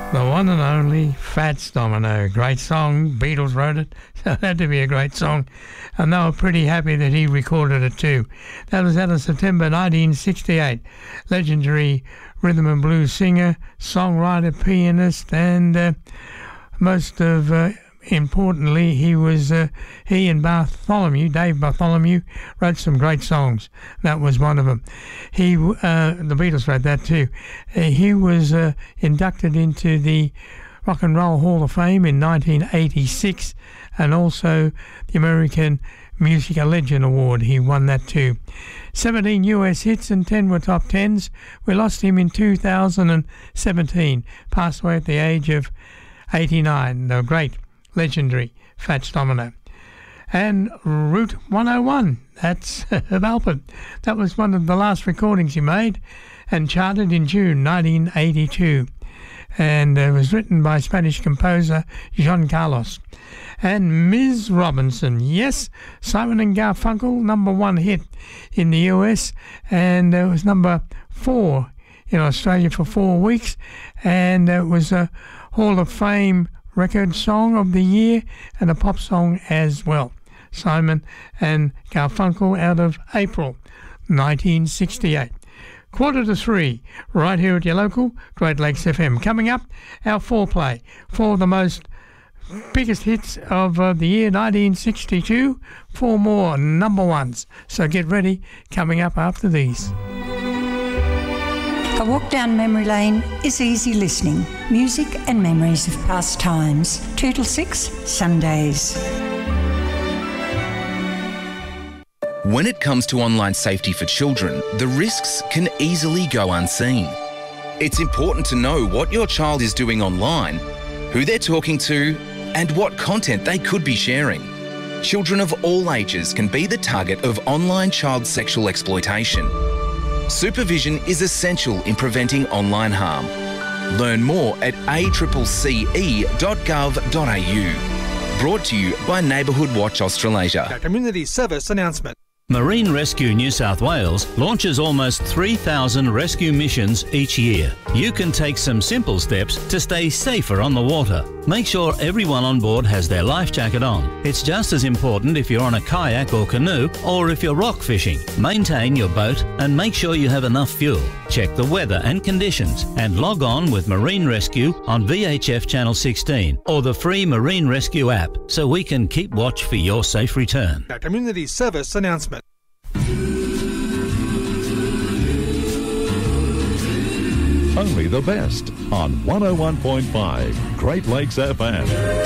The one and only Fats Domino. Great song. Beatles wrote it, so it had to be a great song. And they were pretty happy that he recorded it too. That was out of September 1968. Legendary rhythm and blues singer, songwriter, pianist, and most of importantly, he and Dave Bartholomew, wrote some great songs. That was one of them. The Beatles wrote that too. He was inducted into the Rock and Roll Hall of Fame in 1986, and also the American Music Legend Award. He won that too. 17 US hits and 10 were top 10s. We lost him in 2017. Passed away at the age of 89. The great, legendary Fats Domino. And Route 101, that's Alfred. That was one of the last recordings he made and charted in June 1982. And it was written by Spanish composer Juan Carlos. And Ms. Robinson, yes, Simon and Garfunkel, number 1 hit in the US, and it was number 4 in Australia for 4 weeks, and it was a Hall of Fame record song of the year and a pop song as well. Simon and Garfunkel, out of April 1968. 2:45, right here at your local Great Lakes FM. Coming up, our foreplay for the biggest hits of the year 1962. 4 more number ones. So get ready, coming up after these. A walk down memory lane is easy listening. Music and memories of past times. 2 till 6, Sundays. When it comes to online safety for children, the risks can easily go unseen. It's important to know what your child is doing online, who they're talking to, and what content they could be sharing. Children of all ages can be the target of online child sexual exploitation. Supervision is essential in preventing online harm. Learn more at accce.gov.au. Brought to you by Neighbourhood Watch Australasia. A community service announcement. Marine Rescue New South Wales launches almost 3,000 rescue missions each year. You can take some simple steps to stay safer on the water. Make sure everyone on board has their life jacket on. It's just as important if you're on a kayak or canoe or if you're rock fishing. Maintain your boat and make sure you have enough fuel. Check the weather and conditions and log on with Marine Rescue on VHF Channel 16 or the free Marine Rescue app so we can keep watch for your safe return. A community service announcement. Only the best on 101.5 Great Lakes FM.